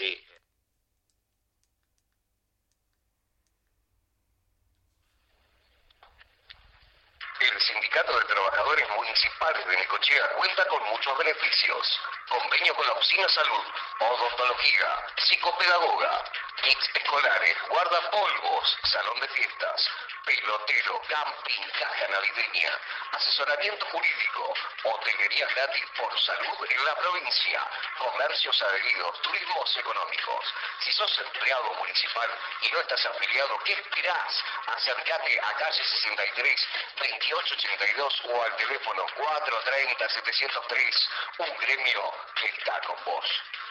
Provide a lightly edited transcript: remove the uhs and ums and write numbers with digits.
sí. El Sindicato de Trabajadores Municipales de Necochea cuenta con muchos beneficios. Convenio con la Oficina Salud, odontología, psicopedagoga, kits escolares, guardapolvos, salón de fiestas, pelotero, camping, caja navideña, asesoramiento jurídico, hotelería gratis por salud en la provincia, comercios adheridos, turismos económicos. Si sos empleado municipal y no estás afiliado, ¿qué esperás? Acércate a calle 63, 2882 o al teléfono 430-703. Un gremio que está con vos.